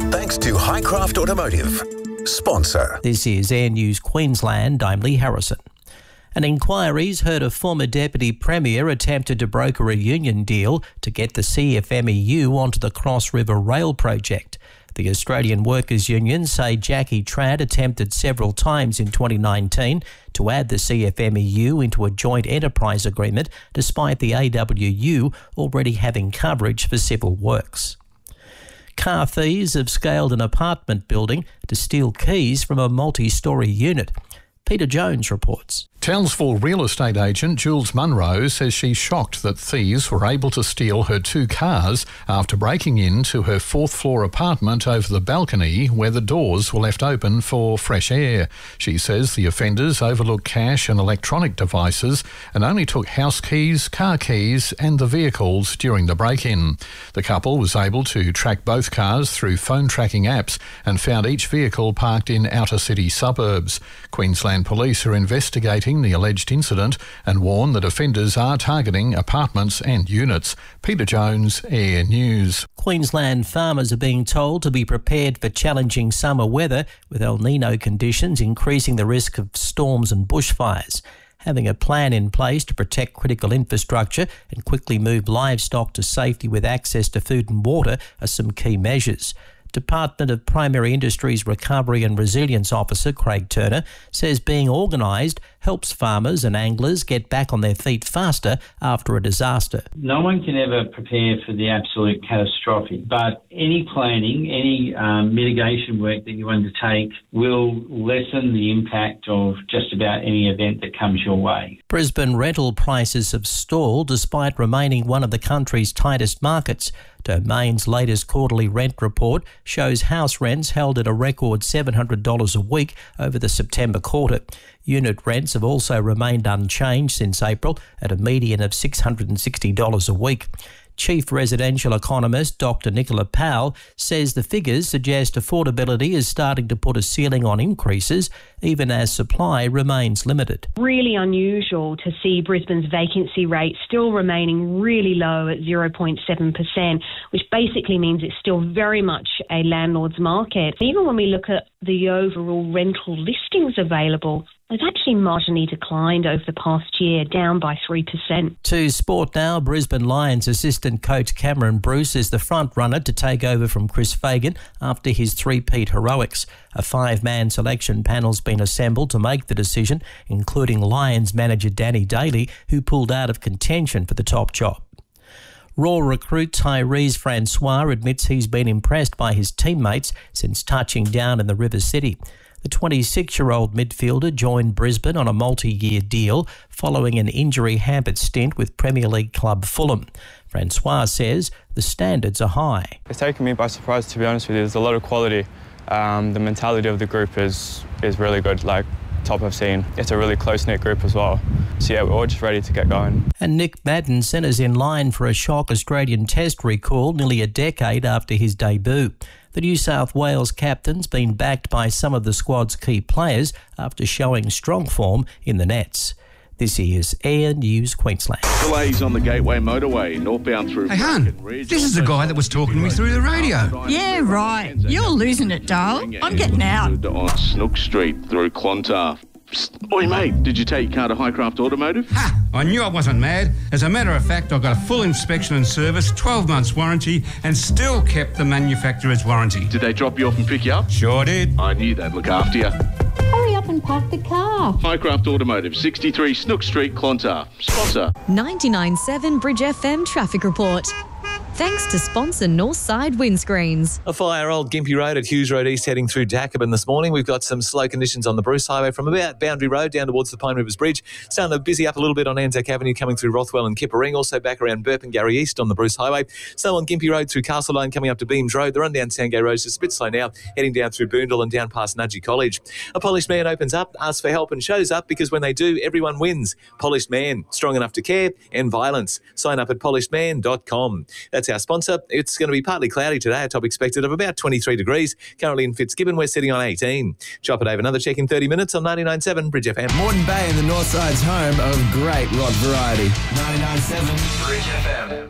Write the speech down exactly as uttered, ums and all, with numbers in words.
Thanks to Highcraft Automotive, sponsor. This is Air News Queensland. I'm Lee Harrison. An inquiry's heard a former Deputy Premier attempted to broker a union deal to get the C F M E U onto the Cross River Rail project. The Australian Workers' Union say Jackie Trad attempted several times in twenty nineteen to add the C F M E U into a joint enterprise agreement, despite the A W U already having coverage for civil works. Car thieves have scaled an apartment building to steal keys from a multi-storey unit. Peter Jones reports. Townsville real estate agent Jules Munro says she's shocked that thieves were able to steal her two cars after breaking into her fourth floor apartment over the balcony where the doors were left open for fresh air. She says the offenders overlooked cash and electronic devices and only took house keys, car keys and the vehicles during the break-in. The couple was able to track both cars through phone tracking apps and found each vehicle parked in outer city suburbs. Queensland Police are investigating the alleged incident and warn that offenders are targeting apartments and units. Peter Jones, Air News. Queensland farmers are being told to be prepared for challenging summer weather, with El Niño conditions increasing the risk of storms and bushfires. Having a plan in place to protect critical infrastructure and quickly move livestock to safety with access to food and water are some key measures. Department of Primary Industries Recovery and Resilience Officer Craig Turner says being organised helps farmers and anglers get back on their feet faster after a disaster. No one can ever prepare for the absolute catastrophic, but any planning, any um, mitigation work that you undertake will lessen the impact of just about any event that comes your way. Brisbane rental prices have stalled despite remaining one of the country's tightest markets. Domain's latest quarterly rent report shows house rents held at a record seven hundred dollars a week over the September quarter. Unit rents have also remained unchanged since April at a median of six hundred sixty dollars a week. Chief residential economist Doctor Nicola Powell says the figures suggest affordability is starting to put a ceiling on increases, even as supply remains limited. Really unusual to see Brisbane's vacancy rate still remaining really low at zero point seven percent, which basically means it's still very much a landlord's market. Even when we look at the overall rental listings available, they've actually marginally declined over the past year, down by three percent. To sport now, Brisbane Lions assistant coach Cameron Bruce is the front runner to take over from Chris Fagan after his three-peat heroics. A five-man selection panel's been assembled to make the decision, including Lions manager Danny Daly, who pulled out of contention for the top job. Raw recruit Tyrese Francois admits he's been impressed by his teammates since touching down in the River City. The twenty-six-year-old midfielder joined Brisbane on a multi-year deal following an injury-hampered stint with Premier League club Fulham. Francois says the standards are high. It's taken me by surprise, to be honest with you. There's a lot of quality. Um, the mentality of the group is, is really good, like top I've seen. It's a really close-knit group as well. So yeah, we're all just ready to get going. And Nick Madden sent us in line for a shock Australian Test recall nearly a decade after his debut. The New South Wales captain's been backed by some of the squad's key players after showing strong form in the nets. This is Air News Queensland. Delays on the Gateway Motorway, northbound through... Hey, hon, this is the guy that was talking to me through the radio. Yeah, right. You're losing it, darling. I'm getting out. On Snook Street through Clontarf. Psst. Oi, mate, did you take your car to Highcraft Automotive? Ha! I knew I wasn't mad. As a matter of fact, I got a full inspection and service, twelve months warranty, and still kept the manufacturer's warranty. Did they drop you off and pick you up? Sure did. I knew they'd look after you. Hurry up and park the car. Highcraft Automotive, sixty-three Snook Street, Clontarf. Sponsor. ninety-nine point seven Bridge F M Traffic Report. Thanks to sponsor Northside Windscreens. A fire Old Gympie Road at Hughes Road East heading through Jacobin this morning. We've got some slow conditions on the Bruce Highway from about Boundary Road down towards the Pine Rivers Bridge. Starting to busy up a little bit on Anzac Avenue coming through Rothwell and Kippa-Ring. Also back around Burpengary East on the Bruce Highway. So on Gympie Road through Castle Lane coming up to Beams Road. The run down Sangay Road is just a bit slow now, heading down through Boondall and down past Nudgee College. A polished man opens up, asks for help and shows up because when they do, everyone wins. Polished Man, strong enough to care, end violence. Sign up at polished man dot com. That's our sponsor. It's going to be partly cloudy today, a top expected of about twenty-three degrees. Currently in Fitzgibbon, we're sitting on eighteen. Chop it over, another check in thirty minutes on ninety-nine point seven Bridge F M. Moreton Bay and the North Side's home of great rock variety. ninety-nine point seven Bridge F M.